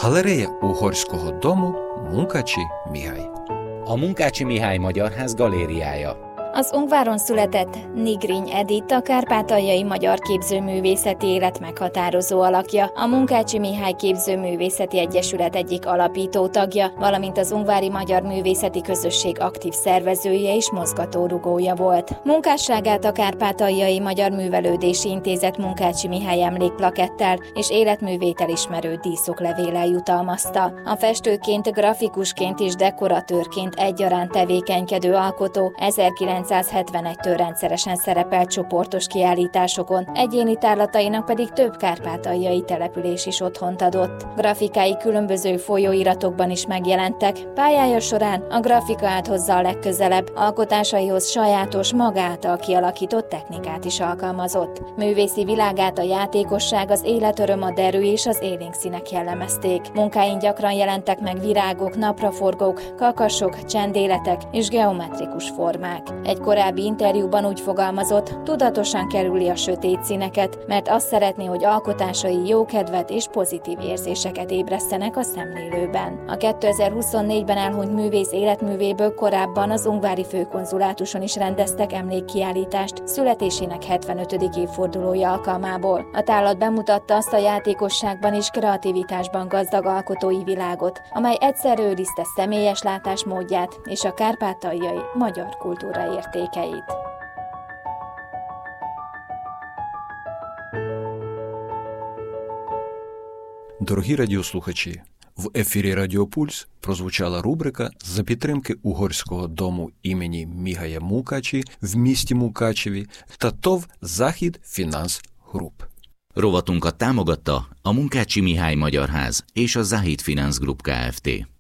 Галерея Угорського дому Munkácsy Mihály. A Munkácsy Mihály Magyarház galériája. Az Ungváron született Nigrinyi Edith a kárpátaljai magyar képzőművészeti élet meghatározó alakja, a Munkácsy Mihály Képzőművészeti Egyesület egyik alapító tagja, valamint az Ungvári Magyar Művészeti Közösség aktív szervezője és mozgatórugója volt. Munkásságát a Kárpátaljai Magyar Művelődési Intézet Munkácsy Mihály emlékplakettel és életművét elismerő díszoklevéllel jutalmazta. A festőként, grafikusként és dekoratőrként egyaránt tevékenykedő alkotó 1971-től rendszeresen szerepelt csoportos kiállításokon, egyéni tárlatainak pedig több kárpátaljai település is otthont adott. Grafikái különböző folyóiratokban is megjelentek, pályája során a grafika állt hozzá a legközelebb, alkotásaihoz sajátos, maga által kialakított technikát is alkalmazott. Művészi világát a játékosság, az életöröm, a derű és az élénk színek jellemezték. Munkáin gyakran jelentek meg virágok, napraforgók, kakasok, csendéletek és geometrikus formák. Egy korábbi interjúban úgy fogalmazott, tudatosan kerüli a sötét színeket, mert azt szeretné, hogy alkotásai jókedvet és pozitív érzéseket ébresztenek a szemlélőben. A 2024-ben elhunyt művész életművéből korábban az ungvári főkonzulátuson is rendeztek emlékkiállítást születésének 75. évfordulója alkalmából. A tárlat bemutatta azt a játékosságban és kreativitásban gazdag alkotói világot, amely egyszerre őrizte személyes látásmódját és a kárpátaljai magyar kultúra értékeit. Дорогі радіослухачі, в ефірі Радіо Пульс прозвучала рубрика «За підтримки Угорського дому імені Міхая Munkácsy в місті Мукачеві» та ТОВ «Захід Фінанс Груп». Rovatunkat támogatta a Munkácsy Mihály Magyarház és a Захід Фінанс Груп Kft.